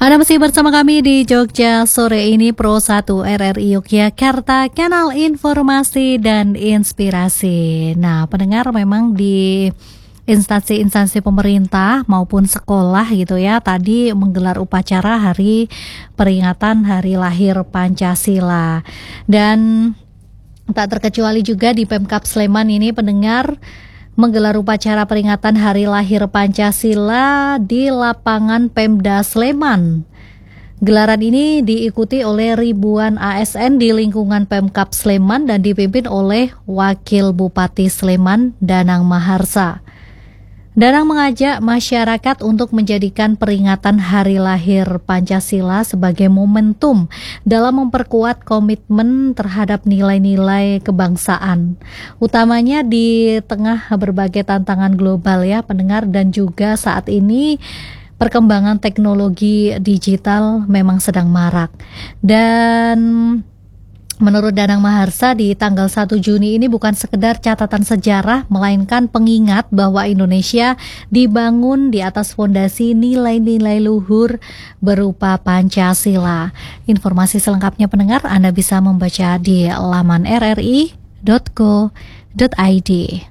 Anda masih bersama kami di Jogja sore ini, Pro 1 RRI Yogyakarta, kanal informasi dan inspirasi. Nah, pendengar, memang di instansi-instansi pemerintah maupun sekolah gitu ya, tadi menggelar upacara peringatan Hari Lahir Pancasila. Dan tak terkecuali juga di Pemkab Sleman ini, pendengar, menggelar upacara peringatan Hari Lahir Pancasila di lapangan Pemda Sleman. Gelaran ini diikuti oleh ribuan ASN di lingkungan Pemkab Sleman dan dipimpin oleh Wakil Bupati Sleman, Danang Maharsa. Danang mengajak masyarakat untuk menjadikan peringatan Hari Lahir Pancasila sebagai momentum dalam memperkuat komitmen terhadap nilai-nilai kebangsaan, utamanya di tengah berbagai tantangan global ya pendengar, dan juga saat ini perkembangan teknologi digital memang sedang marak. Dan menurut Danang Maharsa, di tanggal 1 Juni ini bukan sekedar catatan sejarah, melainkan pengingat bahwa Indonesia dibangun di atas fondasi nilai-nilai luhur berupa Pancasila. Informasi selengkapnya pendengar Anda bisa membaca di laman rri.co.id.